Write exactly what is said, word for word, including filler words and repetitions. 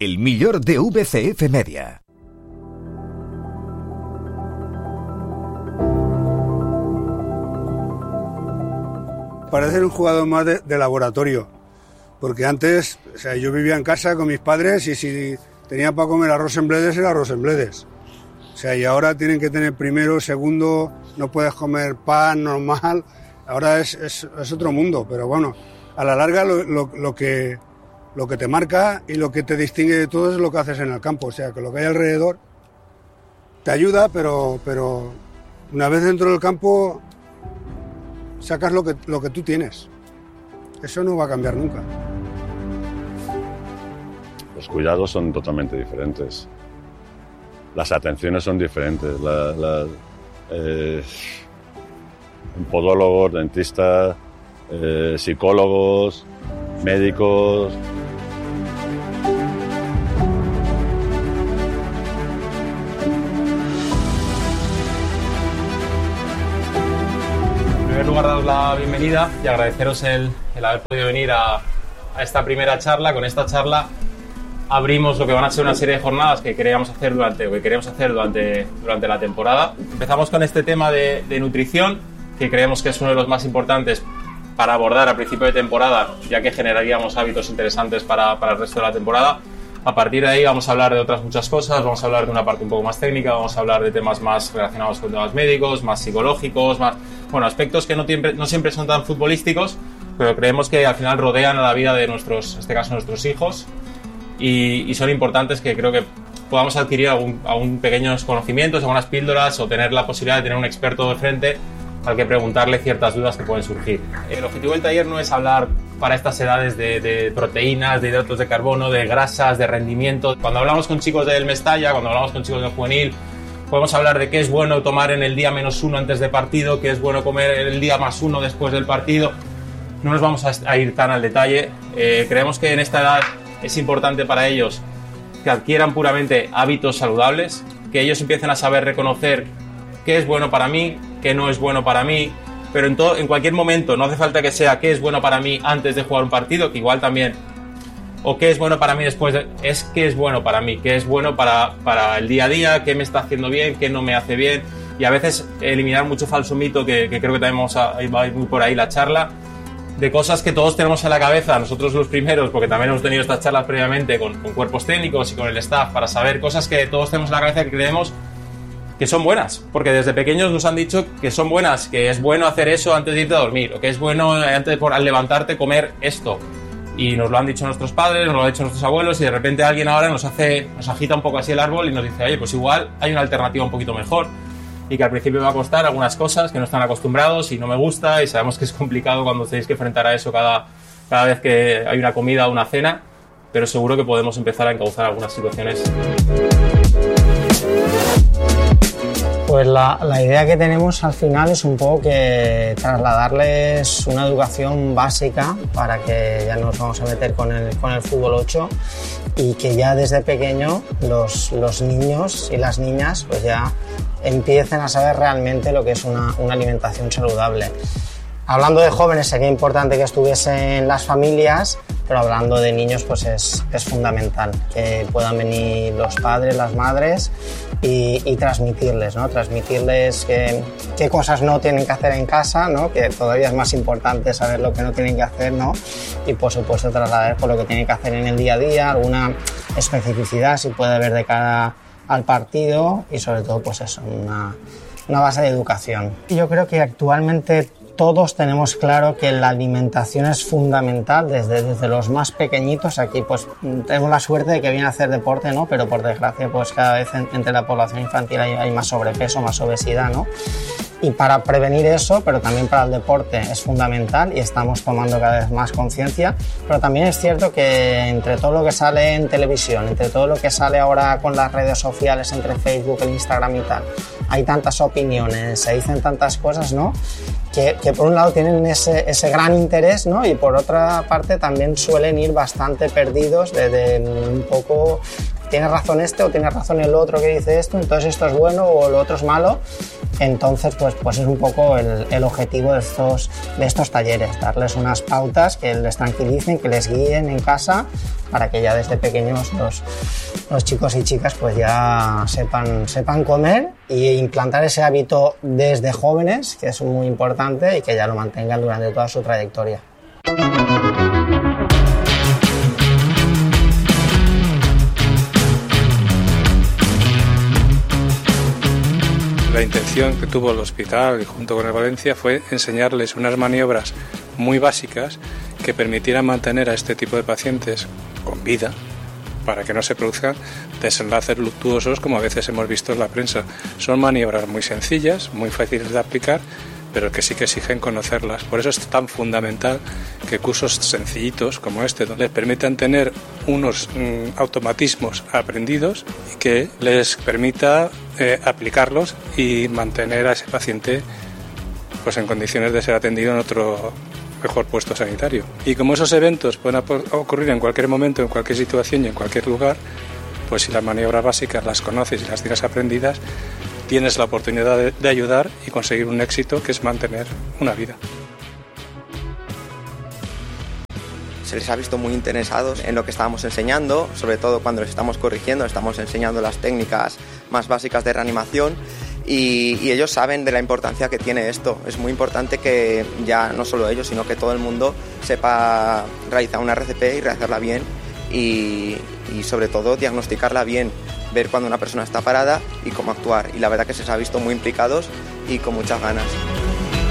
el millor de V C F Media. Parece un jugador más de, de laboratorio, porque antes, o sea, yo vivía en casa con mis padres y si tenía para comer arroz en bledes, era arroz en bledes. O sea, y ahora tienen que tener primero, segundo, no puedes comer pan normal, ahora es, es, es otro mundo, pero bueno, a la larga lo, lo, lo, que, lo que te marca y lo que te distingue de todo es lo que haces en el campo, o sea, que lo que hay alrededor te ayuda, pero, pero una vez dentro del campo sacas lo que, lo que tú tienes. Eso no va a cambiar nunca. Los cuidados son totalmente diferentes. Las atenciones son diferentes. La, la, eh, podólogos, dentistas, eh, psicólogos, médicos. En primer lugar, daros la bienvenida y agradeceros el, el haber podido venir a, a esta primera charla. Con esta charla abrimos lo que van a ser una serie de jornadas que queríamos hacer durante, o que queremos hacer durante, durante la temporada. Empezamos con este tema de, de nutrición, que creemos que es uno de los más importantes para abordar a principio de temporada, ya que generaríamos hábitos interesantes para, para el resto de la temporada. A partir de ahí vamos a hablar de otras muchas cosas, vamos a hablar de una parte un poco más técnica, vamos a hablar de temas más relacionados con temas médicos, más psicológicos, más, bueno, aspectos que no, siempre, no siempre son tan futbolísticos, pero creemos que al final rodean a la vida de nuestros, en este caso nuestros hijos, y, y son importantes, que creo que podamos adquirir algún, algún pequeños conocimientos, algunas píldoras, o tener la posibilidad de tener un experto de frente al que preguntarle ciertas dudas que pueden surgir. El objetivo del taller no es hablar para estas edades de, de proteínas, de hidratos de carbono, de grasas, de rendimiento. Cuando hablamos con chicos del Mestalla, cuando hablamos con chicos del juvenil, podemos hablar de qué es bueno tomar en el día menos uno antes de partido, qué es bueno comer el día más uno después del partido. No nos vamos a ir tan al detalle. Eh, creemos que en esta edad es importante para ellos que adquieran puramente hábitos saludables, que ellos empiecen a saber reconocer qué es bueno para mí, qué no es bueno para mí, pero en, todo, en cualquier momento. No hace falta que sea qué es bueno para mí antes de jugar un partido, que igual también, o qué es bueno para mí después de, es qué es bueno para mí, qué es bueno para, para el día a día, qué me está haciendo bien, qué no me hace bien, y a veces eliminar mucho falso mito, que, que creo que también vamos a, va a ir muy por ahí la charla, de cosas que todos tenemos en la cabeza, nosotros los primeros, porque también hemos tenido estas charlas previamente con, con cuerpos técnicos y con el staff, para saber cosas que todos tenemos en la cabeza que creemos que son buenas, porque desde pequeños nos han dicho que son buenas, que es bueno hacer eso antes de irte a dormir, o que es bueno antes de, al levantarte, comer esto, y nos lo han dicho nuestros padres, nos lo han dicho nuestros abuelos, y de repente alguien ahora nos hace, nos agita un poco así el árbol y nos dice, oye, pues igual hay una alternativa un poquito mejor, y que al principio va a costar algunas cosas que no están acostumbrados y no me gusta, y sabemos que es complicado cuando tenéis que enfrentar a eso cada, cada vez que hay una comida o una cena, pero seguro que podemos empezar a encauzar algunas situaciones. Pues la, la idea que tenemos al final es un poco que trasladarles una educación básica, para que ya nos vamos a meter con el, con el fútbol ocho, y que ya desde pequeño los, los niños y las niñas pues ya empiecen a saber realmente lo que es una, una alimentación saludable. Hablando de jóvenes sería importante que estuviesen las familias, pero hablando de niños pues es, es fundamental que puedan venir los padres, las madres y, y transmitirles, ¿no? Transmitirles que, qué cosas no tienen que hacer en casa, ¿no? Que todavía es más importante saber lo que no tienen que hacer, ¿no? Y por supuesto trasladar por lo que tienen que hacer en el día a día, alguna especificidad si puede haber de cara al partido, y sobre todo pues eso, una, una base de educación. Y yo creo que actualmente todos tenemos claro que la alimentación es fundamental desde, desde los más pequeñitos. Aquí pues tenemos la suerte de que viene a hacer deporte, ¿no? Pero por desgracia pues cada vez en, entre la población infantil hay, hay más sobrepeso, más obesidad, ¿no? Y para prevenir eso, pero también para el deporte, es fundamental, y estamos tomando cada vez más conciencia. Pero también es cierto que entre todo lo que sale en televisión, entre todo lo que sale ahora con las redes sociales, entre Facebook, el Instagram y tal, hay tantas opiniones, se dicen tantas cosas, ¿no? Que, que por un lado tienen ese, ese gran interés, ¿no? Y por otra parte también suelen ir bastante perdidos de, de un poco, tiene razón este o tiene razón el otro que dice esto, entonces esto es bueno o lo otro es malo. Entonces pues, pues es un poco el, el objetivo de estos, de estos talleres, darles unas pautas que les tranquilicen, que les guíen en casa, para que ya desde pequeños los, los chicos y chicas pues ya sepan, sepan comer e implantar ese hábito desde jóvenes, que es muy importante, y que ya lo mantengan durante toda su trayectoria. La intención que tuvo el hospital y junto con el Valencia fue enseñarles unas maniobras muy básicas que permitieran mantener a este tipo de pacientes con vida para que no se produzcan desenlaces luctuosos como a veces hemos visto en la prensa. Son maniobras muy sencillas, muy fáciles de aplicar, pero que sí que exigen conocerlas. Por eso es tan fundamental que cursos sencillitos como este, donde les permitan tener unos mm, automatismos aprendidos y que les permita eh, aplicarlos y mantener a ese paciente pues, en condiciones de ser atendido en otro mejor puesto sanitario. Y como esos eventos pueden ocurrir en cualquier momento, en cualquier situación y en cualquier lugar, pues si las maniobras básicas las conoces y las tienes aprendidas, tienes la oportunidad de, de ayudar y conseguir un éxito que es mantener una vida. Se les ha visto muy interesados en lo que estábamos enseñando, sobre todo cuando les estamos corrigiendo, estamos enseñando las técnicas más básicas de reanimación y, y ellos saben de la importancia que tiene esto. Es muy importante que ya no solo ellos, sino que todo el mundo sepa realizar una R C P y realizarla bien y, y sobre todo diagnosticarla bien, ver cuando una persona está parada y cómo actuar. Y la verdad que se les ha visto muy implicados y con muchas ganas.